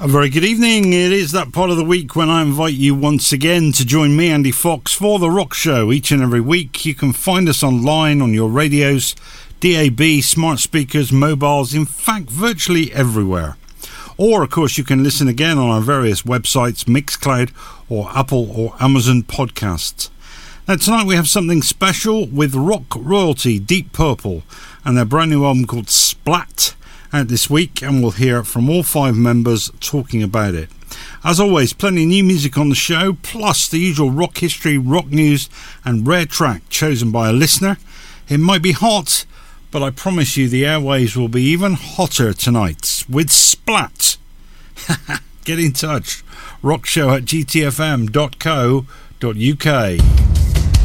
A very good evening. It is that part of the week when I invite you once again to join me, Andy Fox, for The Rock Show. Each and every week you can find us online on your radios, DAB, smart speakers, mobiles, in fact virtually everywhere. Or of course you can listen again on our various websites, Mixcloud or Apple or Amazon podcasts. Now tonight we have something special with rock royalty Deep Purple and their brand new album called Splat out this week, and we'll hear from all 5 members talking about it. As always, plenty of new music on the show, plus the usual rock history, rock news and rare track chosen by a listener. It might be hot, but I promise you the airwaves will be even hotter tonight with Splat. Get in touch, rockshow@gtfm.co.uk.